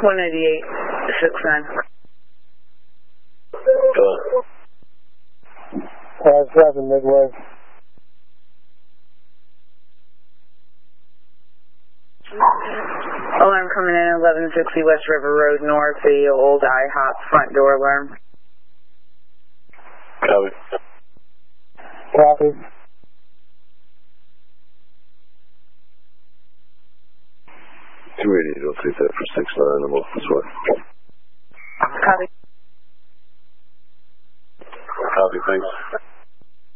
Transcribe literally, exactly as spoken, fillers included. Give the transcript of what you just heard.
one eighty-eight, six nine. Go on. five seven Midway. Alarm coming in eleven sixty West River Road North, the old IHOP front door alarm. Copy. Copy. two eighty, don't take that for six nine, I'm off this way. Copy. Copy, thanks.